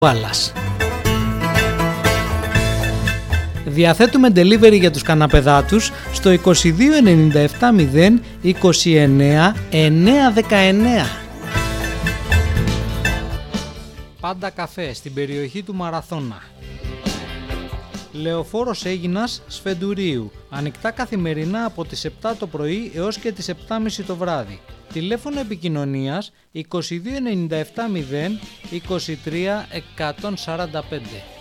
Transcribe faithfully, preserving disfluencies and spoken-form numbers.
Πάλας. Διαθέτουμε delivery για τους καναπεδάτους στο είκοσι δύο ενενήντα επτά μηδέν είκοσι εννέα εννιακόσια δεκαεννέα. Πάντα καφέ στην περιοχή του Μαραθώνα. Λεωφόρος Αίγινας Σφεντουρίου. Ανοιχτά καθημερινά από τις επτά το πρωί έως και τις επτά και μισή το βράδυ. Τηλέφωνο επικοινωνίας είκοσι δύο ενενήντα επτά μηδέν είκοσι τρία εκατόν σαράντα πέντε.